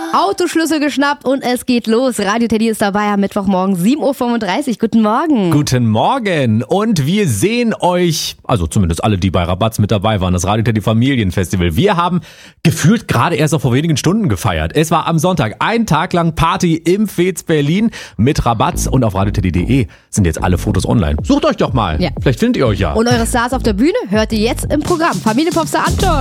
Autoschlüssel geschnappt und es geht los. Radio Teddy ist dabei am Mittwochmorgen 7.35 Uhr. Guten Morgen. Guten Morgen und wir sehen euch, also zumindest alle, die bei Rabatz mit dabei waren, das Radio Teddy Familienfestival. Wir haben gefühlt gerade erst vor wenigen Stunden gefeiert. Es war am Sonntag ein Tag lang Party im Fez Berlin mit Rabatz und auf radioteddy.de sind jetzt alle Fotos online. Sucht euch doch mal. Ja. Vielleicht findet ihr euch ja. Und eure Stars auf der Bühne hört ihr jetzt im Programm. Familienpopstar Anton.